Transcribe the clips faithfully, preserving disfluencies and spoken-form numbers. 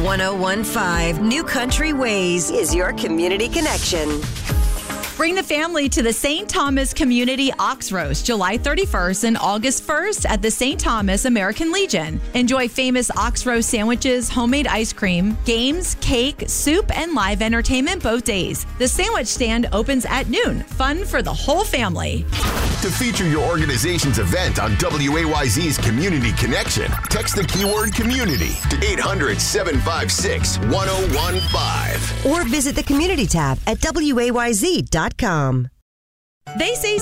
ten fifteen New Country Ways is your community connection. Bring the family to the Saint Thomas Community Ox Roast, July thirty-first and August first at the Saint Thomas American Legion. Enjoy famous ox roast sandwiches, homemade ice cream, games, cake, soup, and live entertainment both days. The sandwich stand opens at noon. Fun for the whole family. To feature your organization's event on W A Y Z's Community Connection, text the keyword community to eight hundred, seven five six, one oh one five. Or visit the community tab at W A Y Z dot com. They say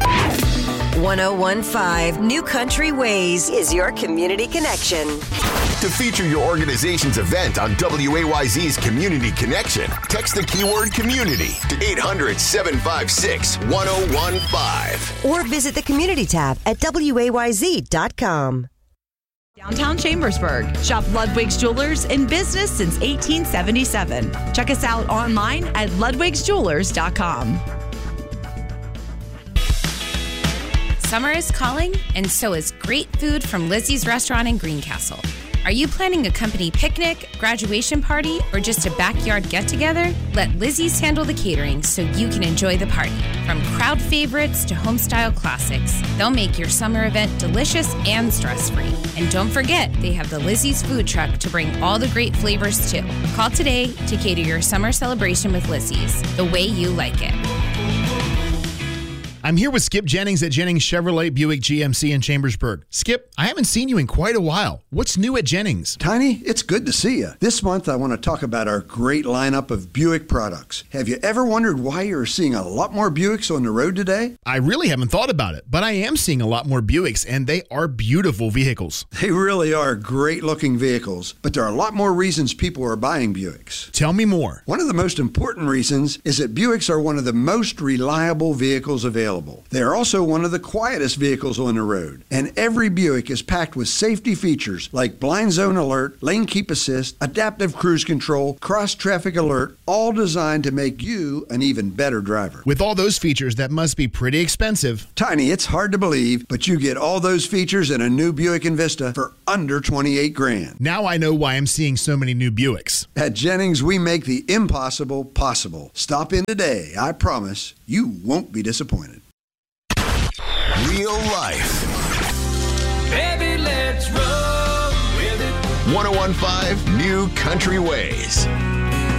ten fifteen New Country Ways is your community connection. To feature your organization's event on W A Y Z's Community Connection, text the keyword community to eight hundred, seven five six, one oh one five. Or visit the community tab at W A Y Z dot com. Downtown Chambersburg. Shop Ludwig's Jewelers, in business since eighteen seventy-seven. Check us out online at ludwigs jewelers dot com. Summer is calling, and so is great food from Lizzie's Restaurant in Greencastle. Are you planning a company picnic, graduation party, or just a backyard get-together? Let Lizzie's handle the catering so you can enjoy the party. From crowd favorites to home-style classics, they'll make your summer event delicious and stress-free. And don't forget, they have the Lizzie's food truck to bring all the great flavors too. Call today to cater your summer celebration with Lizzie's, the way you like it. I'm here with Skip Jennings at Jennings Chevrolet Buick G M C in Chambersburg. Skip, I haven't seen you in quite a while. What's new at Jennings? Tiny, it's good to see you. This month, I want to talk about our great lineup of Buick products. Have you ever wondered why you're seeing a lot more Buicks on the road today? I really haven't thought about it, but I am seeing a lot more Buicks, and they are beautiful vehicles. They really are great-looking vehicles, but there are a lot more reasons people are buying Buicks. Tell me more. One of the most important reasons is that Buicks are one of the most reliable vehicles available. They are also one of the quietest vehicles on the road. And every Buick is packed with safety features like blind zone alert, lane keep assist, adaptive cruise control, cross traffic alert, all designed to make you an even better driver. With all those features, that must be pretty expensive. Tiny, it's hard to believe, but you get all those features in a new Buick Envista for under twenty-eight grand. Now I know why I'm seeing so many new Buicks. At Jennings, we make the impossible possible. Stop in today. I promise you won't be disappointed. Real life. Baby, let's roll with it. ten fifteen New Country Ways.